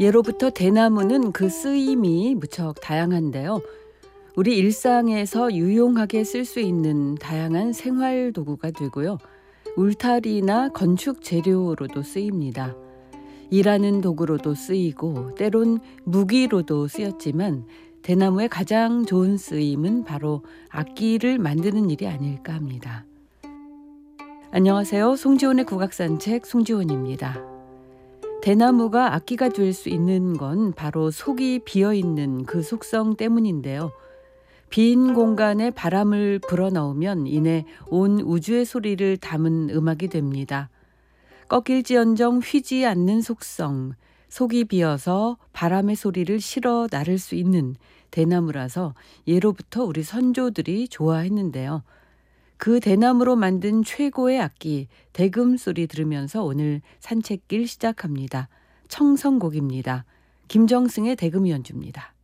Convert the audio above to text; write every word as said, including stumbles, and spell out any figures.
예로부터 대나무는 그 쓰임이 무척 다양한데요. 우리 일상에서 유용하게 쓸 수 있는 다양한 생활 도구가 되고요. 울타리나 건축 재료로도 쓰입니다. 일하는 도구로도 쓰이고 때론 무기로도 쓰였지만 대나무의 가장 좋은 쓰임은 바로 악기를 만드는 일이 아닐까 합니다. 안녕하세요. 송지원의 국악산책 송지원입니다. 대나무가 악기가 될 수 있는 건 바로 속이 비어있는 그 속성 때문인데요. 빈 공간에 바람을 불어넣으면 이내 온 우주의 소리를 담은 음악이 됩니다. 꺾일지언정 휘지 않는 속성, 속이 비어서 바람의 소리를 실어 나를 수 있는 대나무라서 예로부터 우리 선조들이 좋아했는데요. 그 대나무로 만든 최고의 악기, 대금 소리 들으면서 오늘 산책길 시작합니다. 청성곡입니다. 김정승의 대금 연주입니다.